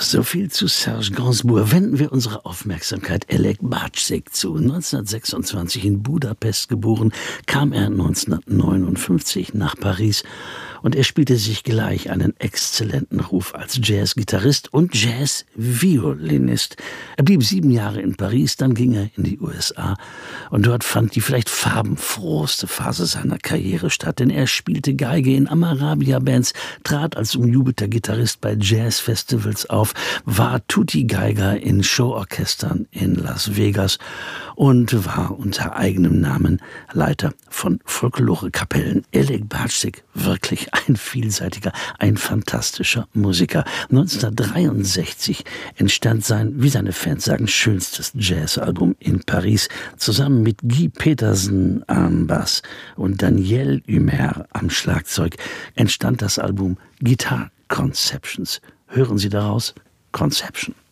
So viel zu Serge Gainsbourg. Wenden wir unsere Aufmerksamkeit Elek Bacsic zu. 1926 in Budapest geboren, kam er 1959 nach Paris und er spielte sich gleich einen exzellenten Ruf als Jazzgitarrist und Jazzviolinist. Er blieb 7 Jahre in Paris, dann ging er in die USA und dort fand die vielleicht farbenfrohste Phase seiner Karriere statt, denn er spielte Geige in Amarabia-Bands, trat als umjubelter Gitarrist bei Jazzfestivals auf, war Tutti-Geiger in Showorchestern in Las Vegas und war unter eigenem Namen Leiter von Folklore-Kapellen. Elek Bacsic, wirklich ein vielseitiger, ein fantastischer Musiker. 1963 entstand sein, wie seine Fans sagen, schönstes Jazzalbum in Paris. Zusammen mit Guy Petersen am Bass und Daniel Humer am Schlagzeug entstand das Album Guitar Conceptions. Hören Sie daraus Conception.